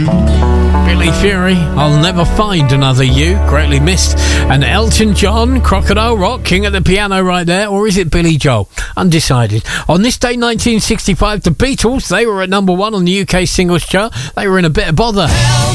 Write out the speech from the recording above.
Billy Fury, I'll Never Find Another You, greatly missed. And Elton John, Crocodile Rock, king of the piano right there. Or is it Billy Joel? Undecided. On this day, 1965, the Beatles, they were at number 1 on the UK singles chart. They were in a bit of bother.